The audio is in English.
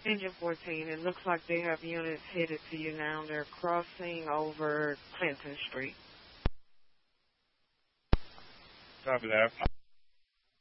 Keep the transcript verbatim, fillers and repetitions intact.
Engine fourteen, it looks like they have units headed to you now. They're crossing over Clinton Street. Copy that.